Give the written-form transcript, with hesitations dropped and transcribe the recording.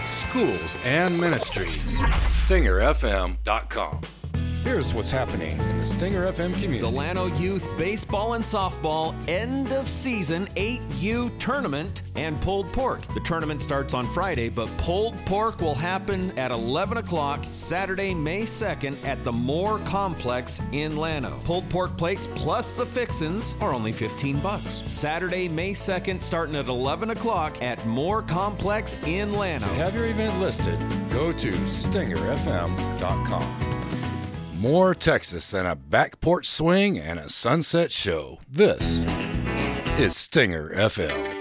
schools, and ministries. StingerFM.com. Here's what's happening in the Stinger FM community. Delano Youth Baseball and Softball End of Season 8U Tournament and Pulled Pork. The tournament starts on Friday, but Pulled Pork will happen at 11 o'clock Saturday, May 2nd at the Moore Complex in Llano. Pulled Pork plates plus the fixins are only $15. Saturday, May 2nd starting at 11 o'clock at Moore Complex in Llano. To have your event listed, go to StingerFM.com. More Texas than a back porch swing and a sunset show. This is Stinger FM.